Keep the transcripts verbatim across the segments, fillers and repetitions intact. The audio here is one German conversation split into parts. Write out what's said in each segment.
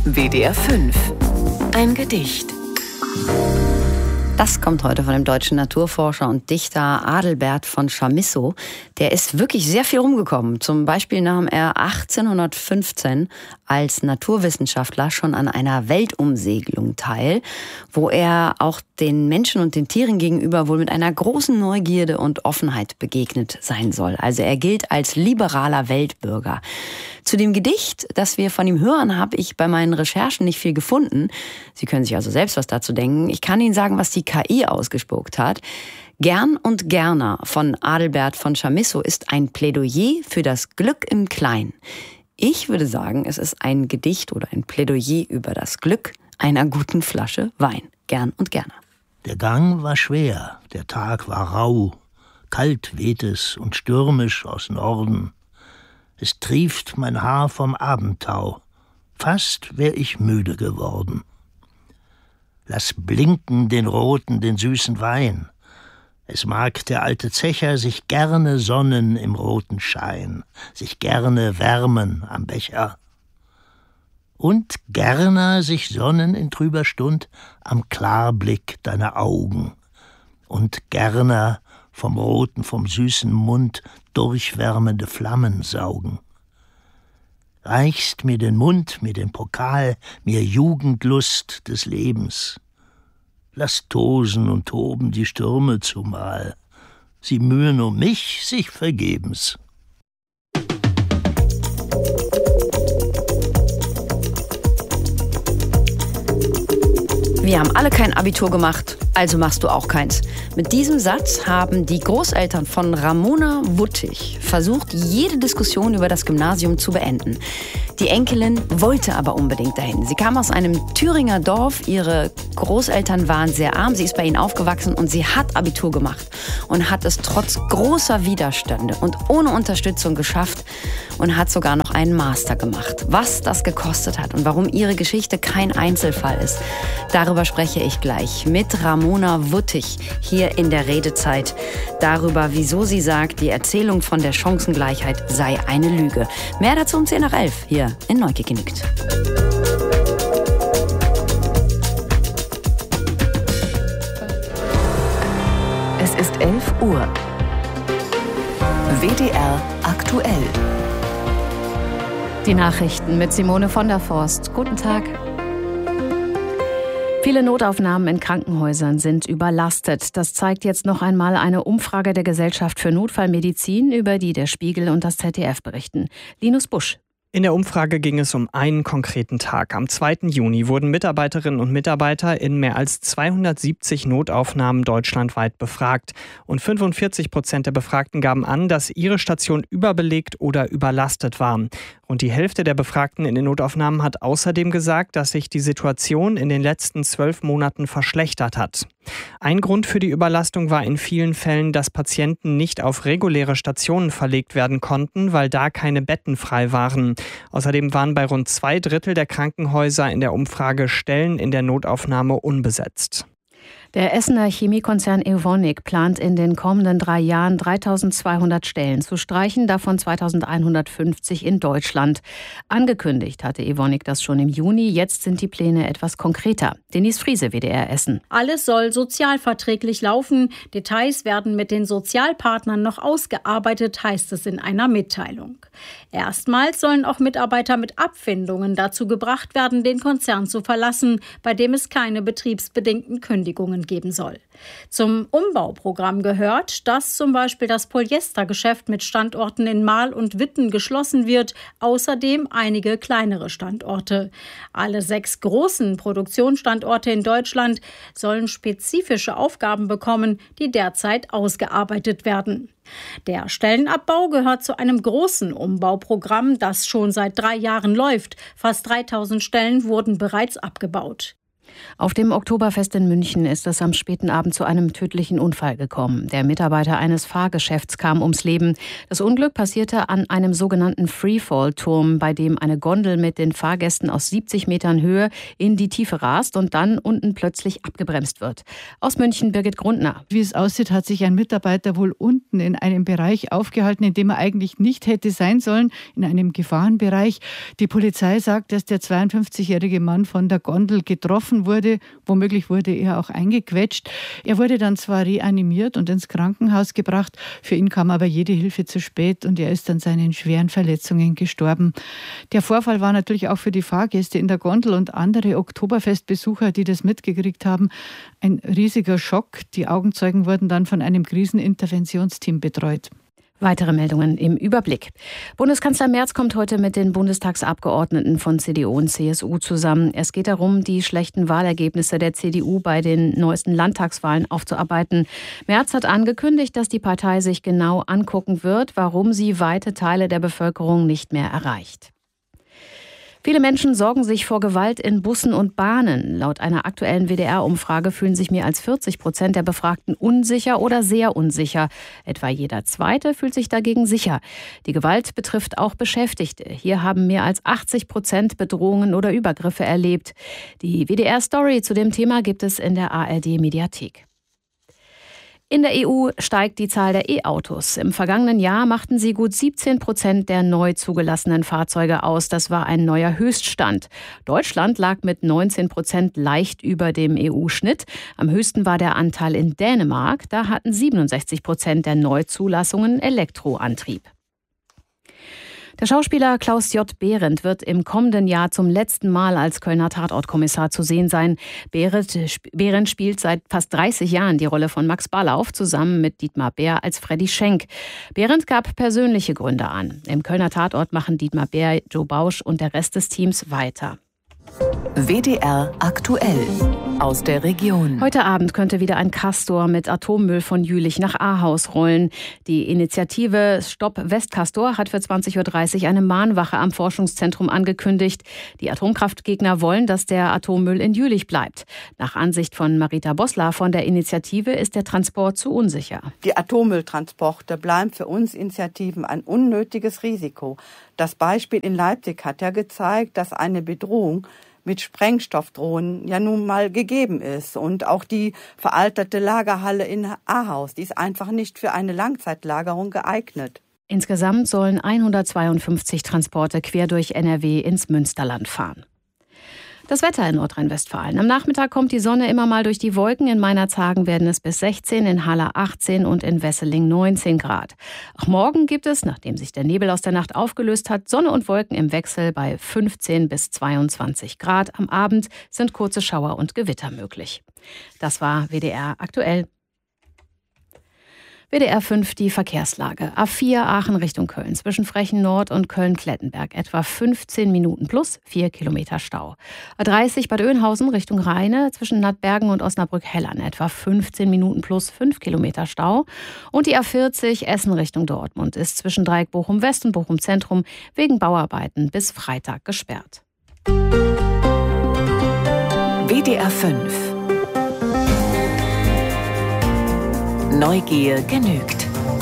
W D R fünf. Ein Gedicht. Das kommt heute von dem deutschen Naturforscher und Dichter Adelbert von Chamisso. Der ist wirklich sehr viel rumgekommen. Zum Beispiel nahm er achtzehnhundertfünfzehn als Naturwissenschaftler schon an einer Weltumsegelung teil, wo er auch den Menschen und den Tieren gegenüber wohl mit einer großen Neugierde und Offenheit begegnet sein soll. Also er gilt als liberaler Weltbürger. Zu dem Gedicht, das wir von ihm hören, habe ich bei meinen Recherchen nicht viel gefunden. Sie können sich also selbst was dazu denken. Ich kann Ihnen sagen, was die K I ausgespuckt hat. Gern und Gerner von Adelbert von Chamisso ist ein Plädoyer für das Glück im Kleinen. Ich würde sagen, es ist ein Gedicht oder ein Plädoyer über das Glück einer guten Flasche Wein. Gern und Gerner. Der Gang war schwer, der Tag war rau, kalt weht es und stürmisch aus Norden. Es trieft mein Haar vom Abendtau, fast wär ich müde geworden. Lass blinken den roten, den süßen Wein. Es mag der alte Zecher sich gerne sonnen im roten Schein, sich gerne wärmen am Becher. Und gerner sich sonnen in trüber Stund am Klarblick deiner Augen. Und gerner vom roten, vom süßen Mund durchwärmende Flammen saugen. Reichst mir den Mund, mir den Pokal, mir Jugendlust des Lebens. Lass tosen und toben die Stürme zumal, sie mühen um mich sich vergebens. Wir haben alle kein Abitur gemacht, also machst du auch keins. Mit diesem Satz haben die Großeltern von Ramona Wuttig versucht, jede Diskussion über das Gymnasium zu beenden. Die Enkelin wollte aber unbedingt dahin. Sie kam aus einem Thüringer Dorf, ihre Großeltern waren sehr arm, sie ist bei ihnen aufgewachsen und sie hat Abitur gemacht und hat es trotz großer Widerstände und ohne Unterstützung geschafft und hat sogar noch einen Master gemacht. Was das gekostet hat und warum ihre Geschichte kein Einzelfall ist, darüber spreche ich gleich mit Ramona Wuttig hier in der Redezeit. Darüber, wieso sie sagt, die Erzählung von der Chancengleichheit sei eine Lüge. Mehr dazu um zehn nach elf hier in Neugeknickt. Es ist elf Uhr. W D R aktuell. Die Nachrichten mit Simone von der Forst. Guten Tag. Viele Notaufnahmen in Krankenhäusern sind überlastet. Das zeigt jetzt noch einmal eine Umfrage der Gesellschaft für Notfallmedizin, über die der Spiegel und das Z D F berichten. Linus Busch. In der Umfrage ging es um einen konkreten Tag. Am zweiten Juni wurden Mitarbeiterinnen und Mitarbeiter in mehr als zweihundertsiebzig Notaufnahmen deutschlandweit befragt. Und fünfundvierzig Prozent der Befragten gaben an, dass ihre Station überbelegt oder überlastet war. Rund die Hälfte der Befragten in den Notaufnahmen hat außerdem gesagt, dass sich die Situation in den letzten zwölf Monaten verschlechtert hat. Ein Grund für die Überlastung war in vielen Fällen, dass Patienten nicht auf reguläre Stationen verlegt werden konnten, weil da keine Betten frei waren. Außerdem waren bei rund zwei Drittel der Krankenhäuser in der Umfrage Stellen in der Notaufnahme unbesetzt. Der Essener Chemiekonzern Evonik plant in den kommenden drei Jahren dreitausendzweihundert Stellen zu streichen, davon zweitausendeinhundertfünfzig in Deutschland. Angekündigt hatte Evonik das schon im Juni, jetzt sind die Pläne etwas konkreter. Denise Friese, W D R Essen. Alles soll sozialverträglich laufen. Details werden mit den Sozialpartnern noch ausgearbeitet, heißt es in einer Mitteilung. Erstmals sollen auch Mitarbeiter mit Abfindungen dazu gebracht werden, den Konzern zu verlassen, bei dem es keine betriebsbedingten Kündigungen geben soll. Zum Umbauprogramm gehört, dass zum Beispiel das Polyestergeschäft mit Standorten in Marl und Witten geschlossen wird, außerdem einige kleinere Standorte. Alle sechs großen Produktionsstandorte in Deutschland sollen spezifische Aufgaben bekommen, die derzeit ausgearbeitet werden. Der Stellenabbau gehört zu einem großen Umbauprogramm, das schon seit drei Jahren läuft. Fast dreitausend Stellen wurden bereits abgebaut. Auf dem Oktoberfest in München ist es am späten Abend zu einem tödlichen Unfall gekommen. Der Mitarbeiter eines Fahrgeschäfts kam ums Leben. Das Unglück passierte an einem sogenannten Freefall-Turm, bei dem eine Gondel mit den Fahrgästen aus siebzig Metern Höhe in die Tiefe rast und dann unten plötzlich abgebremst wird. Aus München Birgit Grundner. Wie es aussieht, hat sich ein Mitarbeiter wohl unten in einem Bereich aufgehalten, in dem er eigentlich nicht hätte sein sollen, in einem Gefahrenbereich. Die Polizei sagt, dass der zweiundfünfzigjährige Mann von der Gondel getroffen wurde. Womöglich wurde er auch eingequetscht. Er wurde dann zwar reanimiert und ins Krankenhaus gebracht, für ihn kam aber jede Hilfe zu spät und er ist an seinen schweren Verletzungen gestorben. Der Vorfall war natürlich auch für die Fahrgäste in der Gondel und andere Oktoberfestbesucher, die das mitgekriegt haben, ein riesiger Schock. Die Augenzeugen wurden dann von einem Kriseninterventionsteam betreut. Weitere Meldungen im Überblick. Bundeskanzler Merz kommt heute mit den Bundestagsabgeordneten von C D U und C S U zusammen. Es geht darum, die schlechten Wahlergebnisse der C D U bei den neuesten Landtagswahlen aufzuarbeiten. Merz hat angekündigt, dass die Partei sich genau angucken wird, warum sie weite Teile der Bevölkerung nicht mehr erreicht. Viele Menschen sorgen sich vor Gewalt in Bussen und Bahnen. Laut einer aktuellen W D R-Umfrage fühlen sich mehr als vierzig Prozent der Befragten unsicher oder sehr unsicher. Etwa jeder Zweite fühlt sich dagegen sicher. Die Gewalt betrifft auch Beschäftigte. Hier haben mehr als achtzig Prozent Bedrohungen oder Übergriffe erlebt. Die W D R-Story zu dem Thema gibt es in der A R D-Mediathek. In der E U steigt die Zahl der E-Autos. Im vergangenen Jahr machten sie gut siebzehn Prozent der neu zugelassenen Fahrzeuge aus. Das war ein neuer Höchststand. Deutschland lag mit neunzehn Prozent leicht über dem E U-Schnitt. Am höchsten war der Anteil in Dänemark. Da hatten siebenundsechzig Prozent der Neuzulassungen Elektroantrieb. Der Schauspieler Klaus J. Behrendt wird im kommenden Jahr zum letzten Mal als Kölner Tatortkommissar zu sehen sein. Behrendt, Behrendt spielt seit fast dreißig Jahren die Rolle von Max Ballauf zusammen mit Dietmar Bär als Freddy Schenk. Behrendt gab persönliche Gründe an. Im Kölner Tatort machen Dietmar Bär, Joe Bausch und der Rest des Teams weiter. W D R aktuell aus der Region. Heute Abend könnte wieder ein Castor mit Atommüll von Jülich nach Ahaus rollen. Die Initiative Stopp Westcastor hat für zwanzig Uhr dreißig eine Mahnwache am Forschungszentrum angekündigt. Die Atomkraftgegner wollen, dass der Atommüll in Jülich bleibt. Nach Ansicht von Marita Bossler von der Initiative ist der Transport zu unsicher. Die Atommülltransporte bleiben für uns Initiativen ein unnötiges Risiko. Das Beispiel in Leipzig hat ja gezeigt, dass eine Bedrohung mit Sprengstoffdrohnen ja nun mal gegeben ist. Und auch die veraltete Lagerhalle in Ahaus, die ist einfach nicht für eine Langzeitlagerung geeignet. Insgesamt sollen hundertzweiundfünfzig Transporte quer durch N R W ins Münsterland fahren. Das Wetter in Nordrhein-Westfalen. Am Nachmittag kommt die Sonne immer mal durch die Wolken. In Meinerzhagen werden es bis sechzehn, in Haller achtzehn und in Wesseling neunzehn Grad. Auch morgen gibt es, nachdem sich der Nebel aus der Nacht aufgelöst hat, Sonne und Wolken im Wechsel bei fünfzehn bis zweiundzwanzig Grad. Am Abend sind kurze Schauer und Gewitter möglich. Das war W D R aktuell. W D R fünf, die Verkehrslage. A vier Aachen Richtung Köln, zwischen Frechen Nord und Köln-Klettenberg. Etwa fünfzehn Minuten plus vier Kilometer Stau. A dreißig Bad Oeynhausen Richtung Rheine, zwischen Nattbergen und Osnabrück-Hellern. Etwa fünfzehn Minuten plus fünf Kilometer Stau. Und die A vierzig Essen Richtung Dortmund ist zwischen Dreieck Bochum West und Bochum Zentrum wegen Bauarbeiten bis Freitag gesperrt. W D R fünf. Neugier genügt.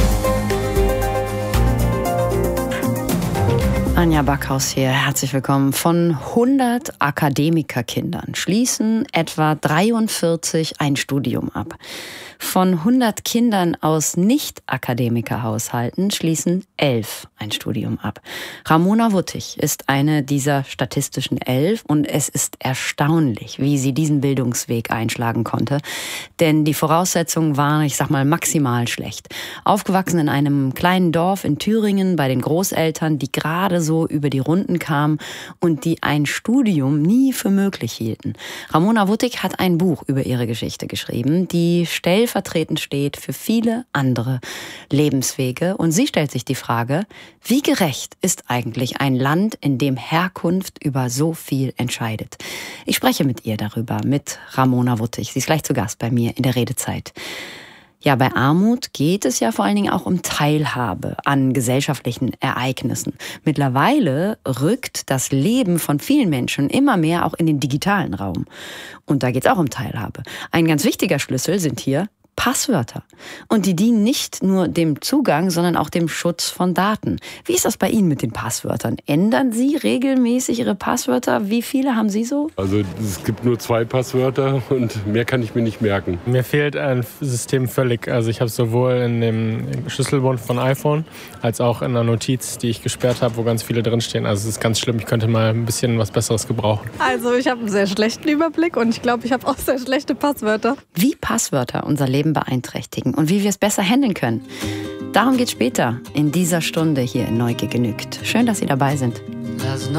Anja Backhaus hier, herzlich willkommen. Von hundert Akademikerkindern schließen etwa dreiundvierzig ein Studium ab. Von hundert Kindern aus Nicht-Akademikerhaushalten schließen elf ein Studium ab. Ramona Wuttig ist eine dieser statistischen elf und es ist erstaunlich, wie sie diesen Bildungsweg einschlagen konnte. Denn die Voraussetzungen waren, ich sag mal, maximal schlecht. Aufgewachsen in einem kleinen Dorf in Thüringen bei den Großeltern, die gerade so über die Runden kamen und die ein Studium nie für möglich hielten. Ramona Wuttig hat ein Buch über ihre Geschichte geschrieben, die stellvertretend steht für viele andere Lebenswege. Und sie stellt sich die Frage, wie gerecht ist eigentlich ein Land, in dem Herkunft über so viel entscheidet? Ich spreche mit ihr darüber, mit Ramona Wuttig. Sie ist gleich zu Gast bei mir in der Redezeit. Ja, bei Armut geht es ja vor allen Dingen auch um Teilhabe an gesellschaftlichen Ereignissen. Mittlerweile rückt das Leben von vielen Menschen immer mehr auch in den digitalen Raum. Und da geht es auch um Teilhabe. Ein ganz wichtiger Schlüssel sind hier Passwörter. Und die dienen nicht nur dem Zugang, sondern auch dem Schutz von Daten. Wie ist das bei Ihnen mit den Passwörtern? Ändern Sie regelmäßig Ihre Passwörter? Wie viele haben Sie so? Also es gibt nur zwei Passwörter und mehr kann ich mir nicht merken. Mir fehlt ein System völlig. Also ich habe es sowohl in dem Schlüsselbund von iPhone als auch in einer Notiz, die ich gesperrt habe, wo ganz viele drinstehen. Also es ist ganz schlimm. Ich könnte mal ein bisschen was Besseres gebrauchen. Also ich habe einen sehr schlechten Überblick und ich glaube, ich habe auch sehr schlechte Passwörter. Wie Passwörter unser Leben beeinträchtigen und wie wir es besser handeln können. Darum geht es später in dieser Stunde hier in Neugier genügt. Schön, dass Sie dabei sind.